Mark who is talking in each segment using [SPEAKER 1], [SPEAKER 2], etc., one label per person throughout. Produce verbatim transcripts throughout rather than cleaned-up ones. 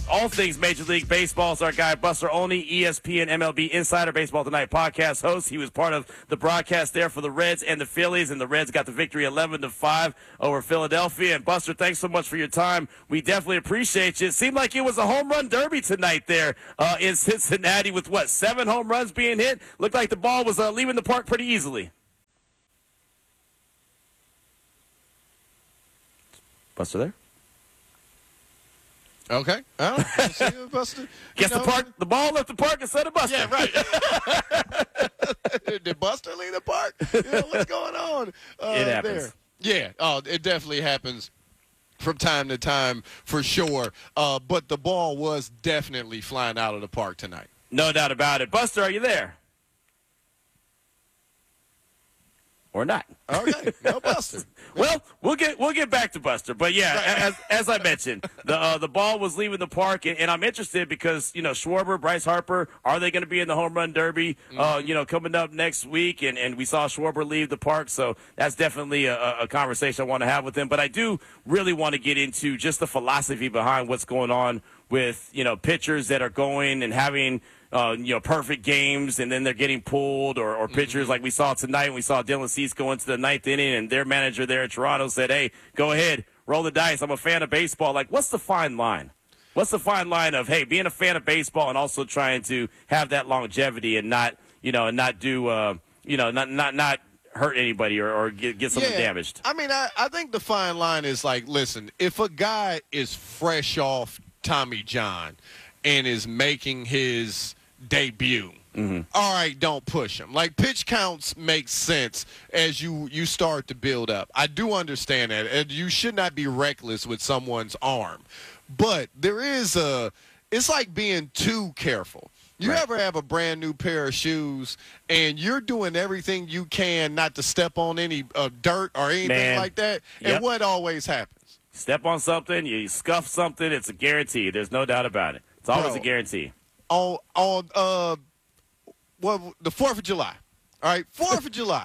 [SPEAKER 1] all things Major League Baseball is our guy, Buster Olney, E S P N M L B Insider Baseball Tonight podcast host. He was part of the broadcast there for the Reds and the Phillies, and the Reds got the victory eleven to five over Philadelphia. And, Buster, thanks so much for your time. We definitely appreciate you. It seemed like it was a home run derby tonight there uh, in Cincinnati with, what, seven home runs being hit? Looked like the ball was uh, leaving the park pretty easily. Buster there?
[SPEAKER 2] Okay. I don't know. See you, Buster.
[SPEAKER 1] Guess
[SPEAKER 2] you know,
[SPEAKER 1] the park, the ball left the park instead of Buster.
[SPEAKER 2] Yeah, right. Did Buster leave the park? You know, what's going on uh,
[SPEAKER 1] it happens.
[SPEAKER 2] there? Yeah. Oh, it definitely happens from time to time for sure. Uh, but the ball was definitely flying out of the park tonight.
[SPEAKER 1] No doubt about it. Buster, are you there? Or not?
[SPEAKER 2] Okay, no Buster.
[SPEAKER 1] Well, we'll get we'll get back to Buster, but yeah, as as I mentioned, the uh, the ball was leaving the park, and, and I'm interested because you know Schwarber, Bryce Harper, are they going to be in the home run derby? Mm-hmm. Uh, you know, coming up next week, and, and we saw Schwarber leave the park, so that's definitely a, a conversation I want to have with him. But I do really want to get into just the philosophy behind what's going on with you know pitchers that are going and having. Uh, you know, perfect games, and then they're getting pulled, or, or pitchers mm-hmm. like we saw tonight. We saw Dylan Cease go into the ninth inning, and their manager there at Toronto said, hey, go ahead, roll the dice. I'm a fan of baseball. Like, what's the fine line? What's the fine line of, hey, being a fan of baseball and also trying to have that longevity and not, you know, and not do, uh, you know, not not not hurt anybody or, or get, get something
[SPEAKER 2] yeah.
[SPEAKER 1] damaged?
[SPEAKER 2] I mean, I, I think the fine line is like, listen, if a guy is fresh off Tommy John and is making his debut. Mm-hmm. All right, don't push him. Like, pitch counts make sense as you, you start to build up. I do understand that. And you should not be reckless with someone's arm. But there is a – it's like being too careful. You right. ever have a brand new pair of shoes and you're doing everything you can not to step on any uh, dirt or anything Man. like that?
[SPEAKER 1] Yep.
[SPEAKER 2] And what always happens?
[SPEAKER 1] Step on something, you scuff something, it's a guarantee. There's no doubt about it. It's always
[SPEAKER 2] Bro,
[SPEAKER 1] a guarantee.
[SPEAKER 2] On on uh, well, the Fourth of July, all right, Fourth of July,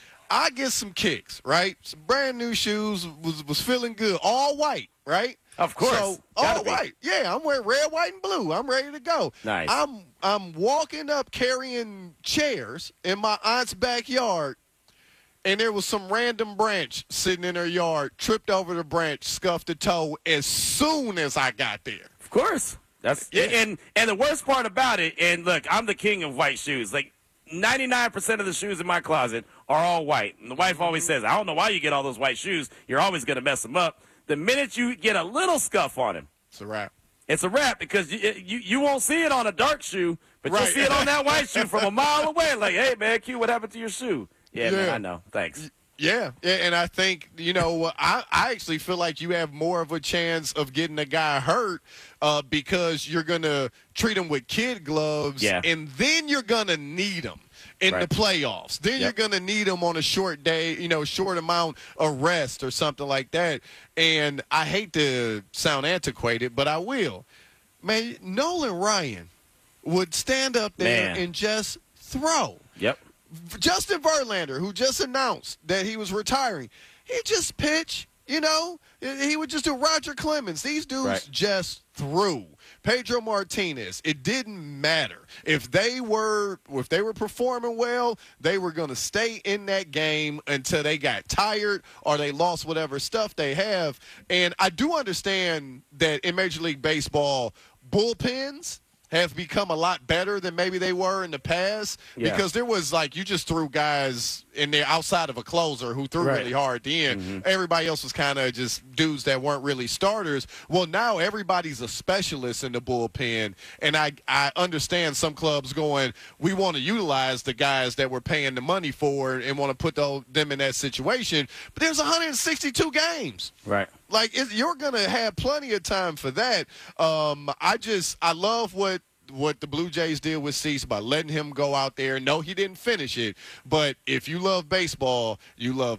[SPEAKER 2] I get some kicks, right? Some brand new shoes, was was feeling good, all white, right?
[SPEAKER 1] Of course,
[SPEAKER 2] so all white, yeah. I'm wearing red, white, and blue. I'm ready to go.
[SPEAKER 1] Nice.
[SPEAKER 2] I'm I'm walking up carrying chairs in my aunt's backyard, and there was some random branch sitting in her yard. Tripped over the branch, scuffed a toe as soon as I got there.
[SPEAKER 1] Of course. That's yeah. and and the worst part about it, and look, I'm the king of white shoes. Like ninety-nine percent of the shoes in my closet are all white. And the wife always says, I don't know why you get all those white shoes. You're always going to mess them up. The minute you get a little scuff on them,
[SPEAKER 2] it's a wrap.
[SPEAKER 1] It's a wrap because you you, you won't see it on a dark shoe, but right. you'll see it on that white shoe from a mile away. Like, hey, man, Q, what happened to your shoe? Yeah, yeah. man, I know. Thanks.
[SPEAKER 2] Yeah, and I think, you know, I, I actually feel like you have more of a chance of getting a guy hurt uh, because you're going to treat him with kid gloves,
[SPEAKER 1] yeah.
[SPEAKER 2] and then you're going to need him in right. the playoffs. Then yep. you're going to need him on a short day, you know, short amount of rest or something like that. And I hate to sound antiquated, but I will. Man, Nolan Ryan would stand up there
[SPEAKER 1] Man.
[SPEAKER 2] and just throw.
[SPEAKER 1] Yep.
[SPEAKER 2] Justin Verlander, who just announced that he was retiring, he just pitch, you know. He would just do Roger Clemens. These dudes
[SPEAKER 1] right.
[SPEAKER 2] just threw. Pedro Martinez, it didn't matter. If they were if they were performing well, they were going to stay in that game until they got tired or they lost whatever stuff they have. And I do understand that in Major League Baseball, bullpens have become a lot better than maybe they were in the past
[SPEAKER 1] yeah.
[SPEAKER 2] because there was, like, you just threw guys in there outside of a closer who threw
[SPEAKER 1] right.
[SPEAKER 2] really hard at the end. Mm-hmm. Everybody else was kind of just dudes that weren't really starters. Well, now everybody's a specialist in the bullpen, and I, I understand some clubs going, we want to utilize the guys that we're paying the money for and want to put the, them in that situation. But there's one hundred sixty-two games.
[SPEAKER 1] Right.
[SPEAKER 2] Like, it, you're going to have plenty of time for that. Um, I just – I love what what the Blue Jays did with Cease by letting him go out there. No, he didn't finish it, but if you love baseball, you love that.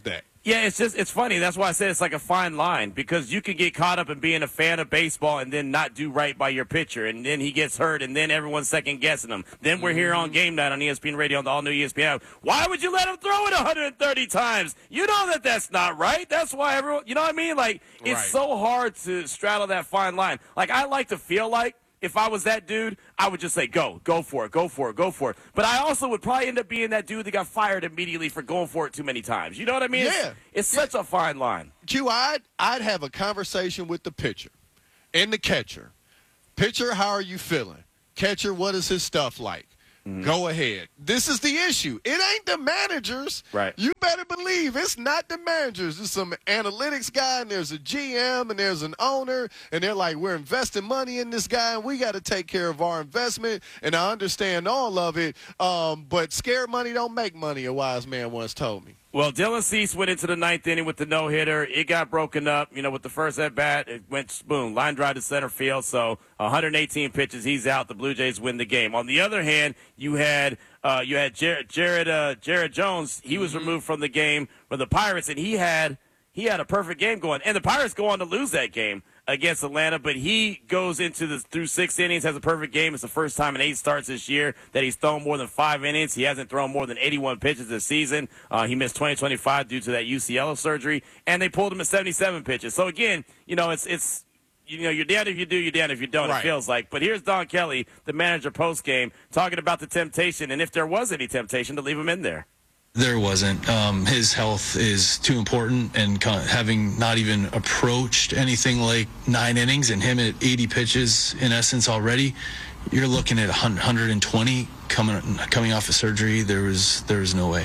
[SPEAKER 1] Yeah, it's just it's funny. That's why I said it's like a fine line, because you can get caught up in being a fan of baseball and then not do right by your pitcher, and then he gets hurt, and then everyone's second guessing him. Then we're here on game night on E S P N Radio on the all new E S P N. Why would you let him throw it one hundred thirty times? You know that that's not right. That's why everyone, you know what I mean? Like, it's
[SPEAKER 2] Right.
[SPEAKER 1] so hard to straddle that fine line. Like, I like to feel like if I was that dude, I would just say, go, go for it, go for it, go for it. But I also would probably end up being that dude that got fired immediately for going for it too many times. You know what I mean?
[SPEAKER 2] Yeah.
[SPEAKER 1] It's, it's such a fine line.
[SPEAKER 2] Q, I'd, I'd have a conversation with the pitcher and the catcher. Pitcher, how are you feeling? Catcher, what is his stuff like? Mm-hmm. Go ahead. This is the issue. It ain't the managers.
[SPEAKER 1] Right.
[SPEAKER 2] You better believe it's not the managers. There's some analytics guy, and there's a G M, and there's an owner, and they're like, we're investing money in this guy, and we got to take care of our investment. And I understand all of it, um, but scared money don't make money, a wise man once told me.
[SPEAKER 1] Well, Dylan Cease went into the ninth inning with the no-hitter. It got broken up. You know, with the first at-bat, it went boom, line drive to center field. So one hundred eighteen pitches, he's out. The Blue Jays win the game. On the other hand, you had uh, you had Jared Jared, uh, Jared Jones. He was mm-hmm. removed from the game for the Pirates, and he had he had a perfect game going. And the Pirates go on to lose that game against Atlanta, but he goes into the through six innings, has a perfect game. It's the first time in eight starts this year that he's thrown more than five innings. He hasn't thrown more than eighty-one pitches this season. Uh, he missed twenty twenty-five due to that U C L surgery, and they pulled him at seventy-seven pitches. So again, you know, it's it's you know, you're damned if you do, you're damned if you don't. Right. It feels like. But here's Don Kelly, the manager post game, talking about the temptation, and if there was any temptation, to leave him in there.
[SPEAKER 3] There wasn't. Um, his health is too important, and having not even approached anything like nine innings and him at eighty pitches in essence already, you're looking at one hundred twenty coming coming off of surgery. There was there was no way.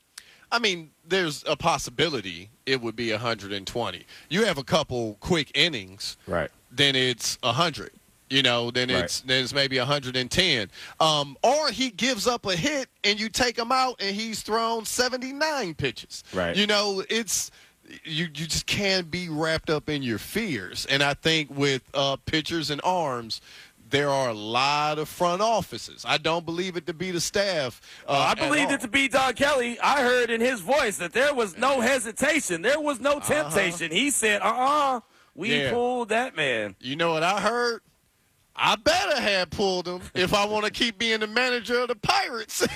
[SPEAKER 2] I mean, there's a possibility it would be one hundred twenty. You have a couple quick innings,
[SPEAKER 1] right?
[SPEAKER 2] Then it's one hundred. You know, then it's right. then it's maybe one hundred ten. Um, or he gives up a hit and you take him out and he's thrown seventy-nine pitches.
[SPEAKER 1] Right.
[SPEAKER 2] You know, it's you you just can't be wrapped up in your fears. And I think with uh, pitchers and arms, there are a lot of front offices. I don't believe it to be the staff. Uh,
[SPEAKER 1] uh, I believe it to be Don Kelly. I heard in his voice that there was no hesitation. There was no temptation. Uh-huh. He said, uh-uh, we yeah. pulled that man.
[SPEAKER 2] You know what I heard? I better have pulled him if I want to keep being the manager of the Pirates.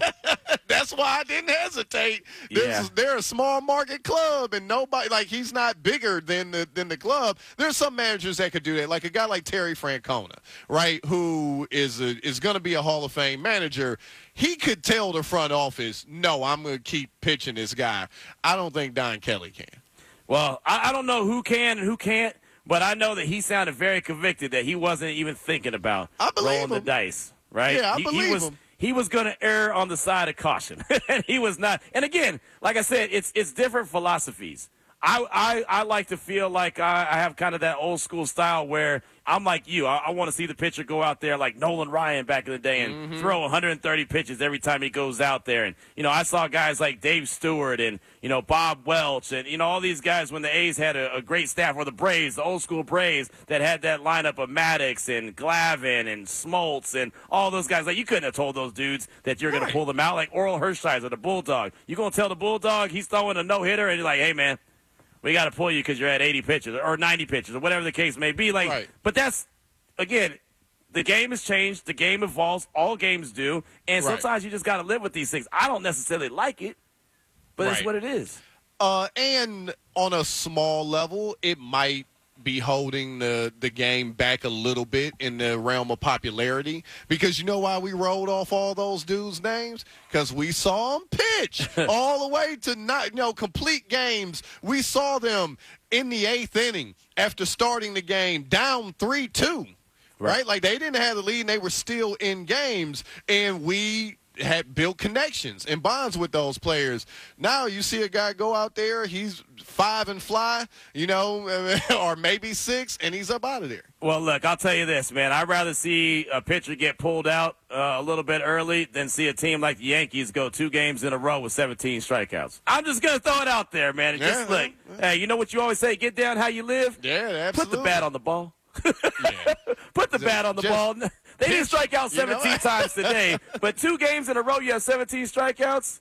[SPEAKER 2] That's why I didn't hesitate.
[SPEAKER 1] Yeah.
[SPEAKER 2] They're a small market club, and nobody, like, he's not bigger than the than the club. There's some managers that could do that, like a guy like Terry Francona, right, who is a, is going to be a Hall of Fame manager. He could tell the front office, no, I'm going to keep pitching this guy. I don't think Don Kelly can.
[SPEAKER 1] Well, I, I don't know who can and who can't. But I know that he sounded very convicted that he wasn't even thinking about rolling
[SPEAKER 2] him.
[SPEAKER 1] the dice, right?
[SPEAKER 2] Yeah, I
[SPEAKER 1] he,
[SPEAKER 2] believe
[SPEAKER 1] he was,
[SPEAKER 2] him.
[SPEAKER 1] He was going to err on the side of caution, and he was not. And again, like I said, it's it's different philosophies. I I, I like to feel like I, I have kind of that old school style where I'm like you. I, I want to see the pitcher go out there like Nolan Ryan back in the day and mm-hmm. throw one hundred thirty pitches every time he goes out there. And, you know, I saw guys like Dave Stewart and, you know, Bob Welch and, you know, all these guys when the A's had a, a great staff, or the Braves, the old school Braves that had that lineup of Maddox and Glavine and Smoltz and all those guys. Like, you couldn't have told those dudes that you're right. going to pull them out. Like Oral Hershiser, the Bulldog. You going to tell the Bulldog he's throwing a no-hitter and you're like, hey, man, we got to pull you because you're at eighty pitches or ninety pitches or whatever the case may be. Like,
[SPEAKER 2] right.
[SPEAKER 1] But that's, again, the game has changed. The game evolves. All games do. And
[SPEAKER 2] right.
[SPEAKER 1] sometimes you just got to live with these things. I don't necessarily like it, but
[SPEAKER 2] right.
[SPEAKER 1] it's what it is.
[SPEAKER 2] Uh, and on a small level, it might be holding the, the game back a little bit in the realm of popularity. Because you know why we rolled off all those dudes' names? Because we saw them pitch all the way to not, you know, complete games. We saw them in the eighth inning after starting the game down three two, right? right? Like, they didn't have the lead, and they were still in games, and we had built connections and bonds with those players. Now you see a guy go out there, he's five and fly, you know, or maybe six, and he's up out of there.
[SPEAKER 1] Well, look, I'll tell you this, man. I'd rather see a pitcher get pulled out uh, a little bit early than see a team like the Yankees go two games in a row with seventeen strikeouts. I'm just going to throw it out there, man. And
[SPEAKER 2] yeah,
[SPEAKER 1] just like,
[SPEAKER 2] yeah.
[SPEAKER 1] hey, you know what you always say? Get down how you live.
[SPEAKER 2] Yeah, absolutely.
[SPEAKER 1] Put the bat on the ball.
[SPEAKER 2] yeah.
[SPEAKER 1] Put the bat on the
[SPEAKER 2] just,
[SPEAKER 1] ball. They didn't strike out seventeen
[SPEAKER 2] you know?
[SPEAKER 1] times today, but two games in a row you have seventeen strikeouts.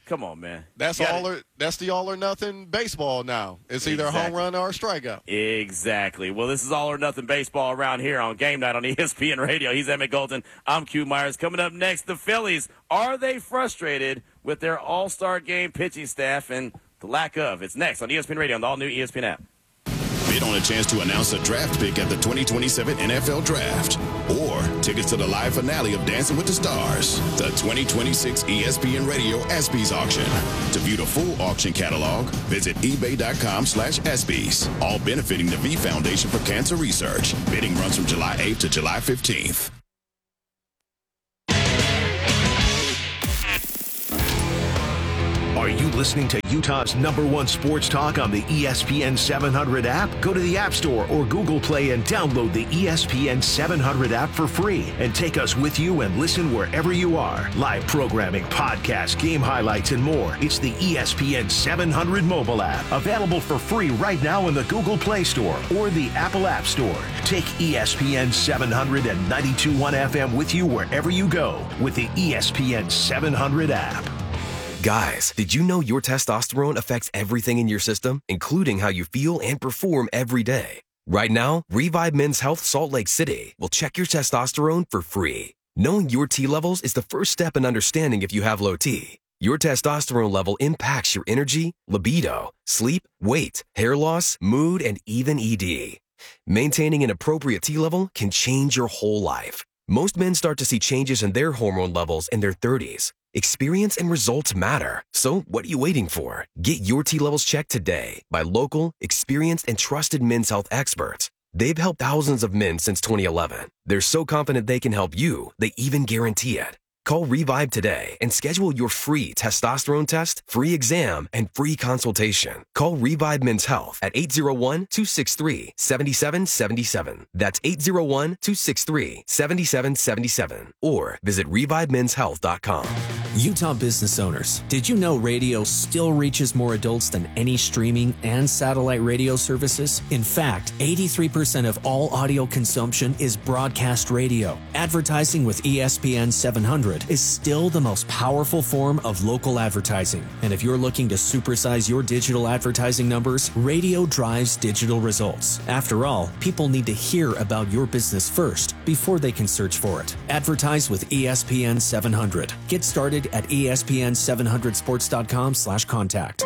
[SPEAKER 1] Come on, man.
[SPEAKER 2] That's
[SPEAKER 1] gotta,
[SPEAKER 2] all. Or, that's the all or nothing baseball now. It's either
[SPEAKER 1] exactly.
[SPEAKER 2] a home run or a strikeout.
[SPEAKER 1] Exactly. Well, this is all or nothing baseball around here on Game Night on E S P N Radio. He's Emmett Golden. I'm Q Myers. Coming up next, the Phillies. Are they frustrated with their All-Star Game pitching staff and the lack of? It's next on E S P N Radio on the all-new E S P N app.
[SPEAKER 4] Bid on a chance to announce a draft pick at the twenty twenty-seven N F L Draft. Or tickets to the live finale of Dancing with the Stars. The twenty twenty-six E S P N Radio ESPYs auction. To view the full auction catalog, visit ebay.com slash ESPYs. All benefiting the V Foundation for Cancer Research. Bidding runs from July eighth to July fifteenth.
[SPEAKER 5] Are you listening to Utah's number one sports talk on the E S P N seven hundred app? Go to the App Store or Google Play and download the E S P N seven hundred app for free and take us with you and listen wherever you are. Live programming, podcasts, game highlights, and more. It's the E S P N seven hundred mobile app, available for free right now in the Google Play Store or the Apple App Store. Take E S P N seven hundred and ninety-two point one F M with you wherever you go with the E S P N seven hundred app.
[SPEAKER 6] Guys, did you know your testosterone affects everything in your system, including how you feel and perform every day? Right now, Revive Men's Health Salt Lake City will check your testosterone for free. Knowing your T levels is the first step in understanding if you have low T. Your testosterone level impacts your energy, libido, sleep, weight, hair loss, mood, and even E D. Maintaining an appropriate T level can change your whole life. Most men start to see changes in their hormone levels in their thirties. Experience and results matter. So what are you waiting for? Get your T levels checked today by local, experienced, and trusted men's health experts. They've helped thousands of men since twenty eleven. They're so confident they can help you, they even guarantee it. Call Revive today and schedule your free testosterone test, free exam, and free consultation. Call Revive Men's Health at eight zero one, two six three, seven seven seven seven. That's eight zero one, two six three, seven seven seven seven. Or visit revive men's health dot com.
[SPEAKER 7] Utah business owners, did you know radio still reaches more adults than any streaming and satellite radio services? In fact, eighty-three percent of all audio consumption is broadcast radio. Advertising with E S P N seven hundred is still the most powerful form of local advertising. And if you're looking to supersize your digital advertising numbers, radio drives digital results. After all, people need to hear about your business first before they can search for it. Advertise with E S P N seven hundred. Get started at E S P N seven hundred sports dot com slash contact.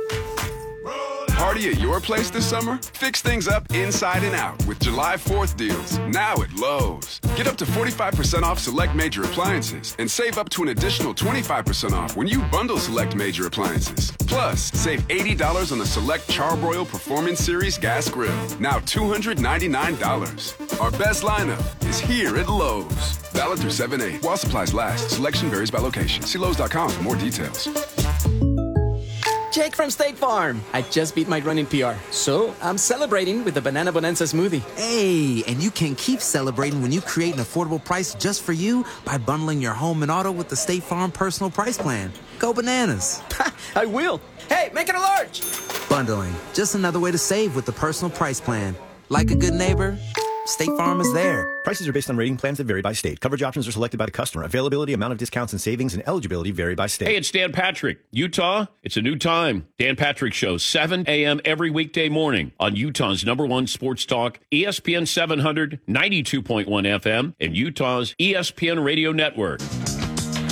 [SPEAKER 8] Party at your place this summer? Fix things up inside and out with July fourth deals, now at Lowe's. Get up to forty-five percent off select major appliances and save up to an additional twenty-five percent off when you bundle select major appliances. Plus, save eighty dollars on the select Charbroil Performance Series gas grill, now two hundred ninety-nine dollars. Our best lineup is here at Lowe's. Valid through seven eight. While supplies last, selection varies by location. See Lowe's dot com for more details.
[SPEAKER 9] Jake from State Farm. I just beat my running P R, so I'm celebrating with the Banana Bonanza smoothie.
[SPEAKER 10] Hey, and you can keep celebrating when you create an affordable price just for you by bundling your home and auto with the State Farm Personal Price Plan. Go bananas.
[SPEAKER 9] I will. Hey, make it a large.
[SPEAKER 10] Bundling, just another way to save with the Personal Price Plan. Like a good neighbor, State Farm is there.
[SPEAKER 11] Prices are based on rating plans that vary by state. Coverage options are selected by the customer. Availability, amount of discounts and savings, and eligibility vary by state.
[SPEAKER 12] Hey, it's Dan Patrick. Utah, it's a new time. Dan Patrick Show, seven a.m. every weekday morning on Utah's number one sports talk, E S P N seven hundred, ninety-two point one F M, and Utah's E S P N Radio Network.